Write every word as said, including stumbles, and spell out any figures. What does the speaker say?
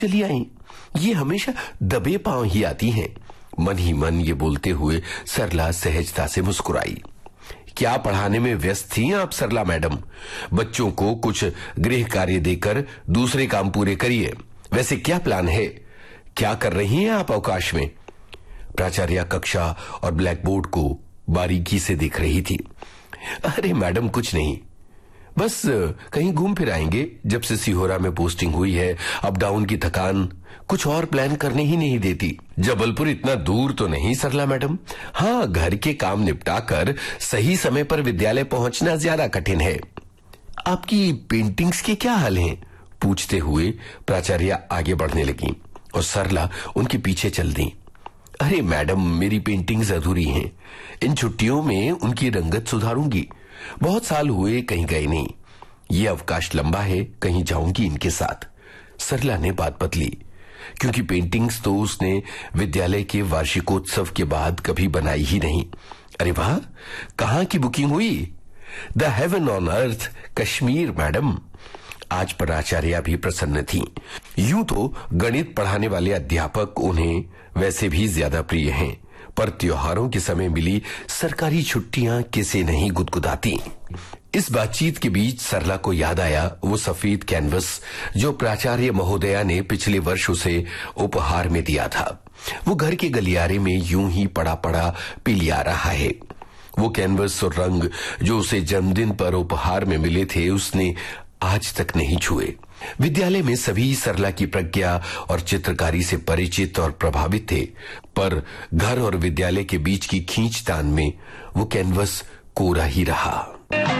चली आई। ये हमेशा दबे पांव ही आती हैं। मन ही मन ये बोलते हुए सरला सहजता से मुस्कुराई। क्या पढ़ाने में व्यस्त थी आप सरला मैडम? बच्चों को कुछ गृह कार्य देकर दूसरे काम पूरे करिए। वैसे क्या प्लान है? क्या कर रही हैं आप अवकाश में? प्राचार्य कक्षा और ब्लैक बोर्ड को बारीकी से देख रही थी। अरे मैडम कुछ नहीं, बस कहीं घूम फिर आएंगे। जब से सिहोरा में पोस्टिंग हुई है, अप डाउन की थकान कुछ और प्लान करने ही नहीं देती। जबलपुर इतना दूर तो नहीं सरला मैडम। हाँ, घर के काम निपटाकर सही समय पर विद्यालय पहुंचना ज्यादा कठिन है। आपकी पेंटिंग्स के क्या हाल हैं? पूछते हुए प्राचार्य आगे बढ़ने लगी और सरला उनके पीछे चल दी। अरे मैडम, मेरी पेंटिंग्स अधूरी हैं। इन छुट्टियों में उनकी रंगत सुधारूंगी। बहुत साल हुए कहीं गए नहीं। ये अवकाश लंबा है, कहीं जाऊंगी इनके साथ। सरला ने बात बदली, क्योंकि पेंटिंग्स तो उसने विद्यालय के वार्षिकोत्सव के बाद कभी बनाई ही नहीं। अरे वाह, कहां की बुकिंग हुई? The heaven on earth, Kashmir madam. आज प्राचार्या भी प्रसन्न थी। यूं तो गणित पढ़ाने वाले अध्यापक उन्हें वैसे भी ज्यादा प्रिय हैं, पर त्योहारों के समय मिली सरकारी छुट्टियां किसे नहीं गुदगुदाती। इस बातचीत के बीच सरला को याद आया वो सफेद कैनवस जो प्राचार्य महोदया ने पिछले वर्ष उसे उपहार में दिया था। वो घर के गलियारे में यूं ही पड़ा पड़ा पिलिया रहा है। वो कैनवस और रंग जो उसे जन्मदिन पर उपहार में मिले थे, उसने आज तक नहीं छुए। विद्यालय में सभी सरला की प्रज्ञा और चित्रकारी से परिचित और प्रभावित थे, पर घर और विद्यालय के बीच की खींचतान में वो कैनवस कोरा ही रहा।